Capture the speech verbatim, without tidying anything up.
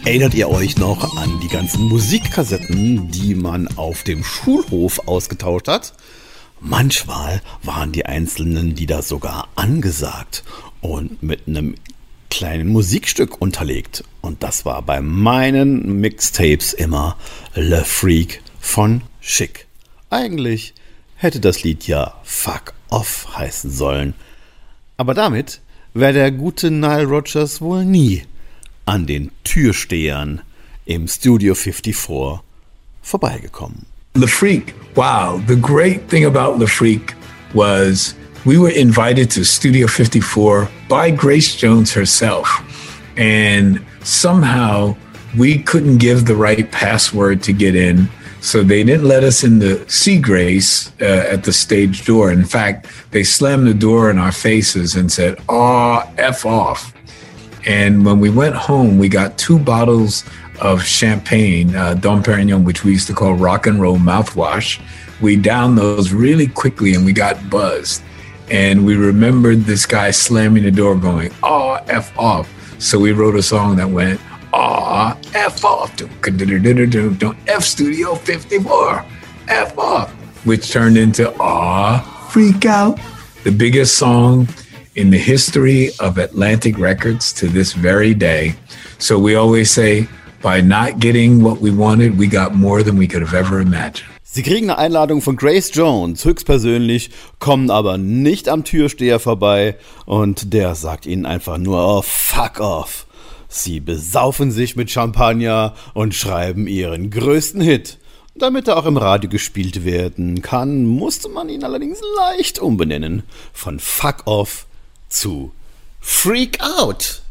Erinnert ihr euch noch an die ganzen Musikkassetten, die man auf dem Schulhof ausgetauscht hat? Manchmal waren die einzelnen Lieder sogar angesagt und mit einem kleinen Musikstück unterlegt. Und das war bei meinen Mixtapes immer Le Freak von Chic. Eigentlich hätte das Lied ja Fuck Off heißen sollen. Aber damit wäre der gute Nile Rodgers wohl nie an den Türstehern im Studio fifty-four vorbeigekommen. Le Freak, wow. The great thing about Le Freak was we were invited to Studio fifty-four by Grace Jones herself. And somehow we couldn't give the right password to get in. So they didn't let us in to see Grace uh, at the stage door. In fact, they slammed the door in our faces and said, "Aw, F off." And when we went home, we got two bottles of champagne, uh, Dom Perignon, which we used to call rock and roll mouthwash. We downed those really quickly and we got buzzed. And we remembered this guy slamming the door going, "Aw, F off." So we wrote a song that went, "Aw, F off, don't F Studio fifty-four, F off," which turned into Aw, Freak Out, the biggest song in the history of Atlantic Records to this very day. So we always say, by not getting what we wanted, we got more than we could have ever imagined. Sie kriegen eine Einladung von Grace Jones, höchstpersönlich, kommen aber nicht am Türsteher vorbei und der sagt ihnen einfach nur, oh, fuck off. Sie besaufen sich mit Champagner und schreiben ihren größten Hit. Damit er auch im Radio gespielt werden kann, musste man ihn allerdings leicht umbenennen. Von Fuck Off zu Freak Out.